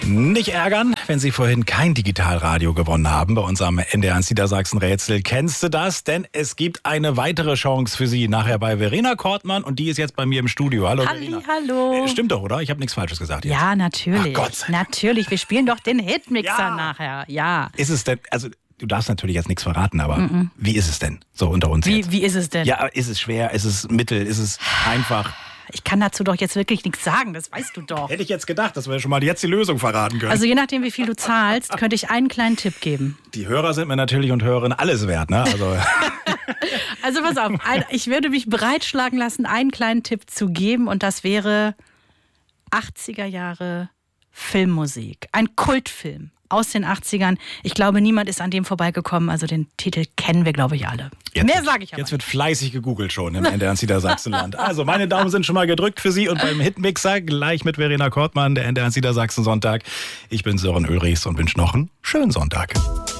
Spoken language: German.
Nicht ärgern, wenn Sie vorhin kein Digitalradio gewonnen haben bei uns am NDR1 Niedersachsen-Rätsel. Kennst du das? Denn es gibt eine weitere Chance für Sie nachher bei Verena Kortmann und die ist jetzt bei mir im Studio. Hallo Verena. Hallo. Stimmt doch, oder? Ich habe nichts Falsches gesagt jetzt. Ja, natürlich. Ach Gott sei Dank. Natürlich, wir spielen doch den Hitmixer nachher. Ja. Ist es denn, also du darfst natürlich jetzt nichts verraten, aber wie ist es denn so unter uns jetzt? Wie ist es denn? Ja, ist es schwer, ist es mittel, ist es einfach? Ich kann dazu doch jetzt wirklich nichts sagen, das weißt du doch. Hätte ich jetzt gedacht, dass wir schon mal jetzt die Lösung verraten können. Also je nachdem, wie viel du zahlst, könnte ich einen kleinen Tipp geben. Die Hörer sind mir natürlich und Hörerinnen alles wert, ne? Also pass auf, ich würde mich breitschlagen lassen, einen kleinen Tipp zu geben und das wäre 80er Jahre Filmmusik. Ein Kultfilm aus den 80ern. Ich glaube, niemand ist an dem vorbeigekommen. Also den Titel kennen wir, glaube ich, alle. Mehr sage ich aber. Jetzt wird fleißig gegoogelt schon im NDR1 Niedersachsenland. Also meine Daumen sind schon mal gedrückt für Sie und beim Hitmixer gleich mit Verena Kortmann, der NDR1 Niedersachsen Sonntag. Ich bin Sören Ulrichs und wünsche noch einen schönen Sonntag.